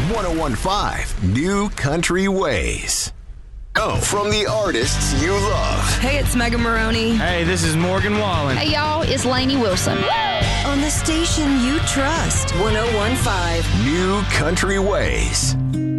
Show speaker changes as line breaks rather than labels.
1015 New Country Ways. Oh, from the artists you love.
Hey, it's Megan Maroney.
Hey, this is Morgan Wallen.
Hey, y'all, it's Lainey Wilson.
On the station you trust, 1015
New Country Ways.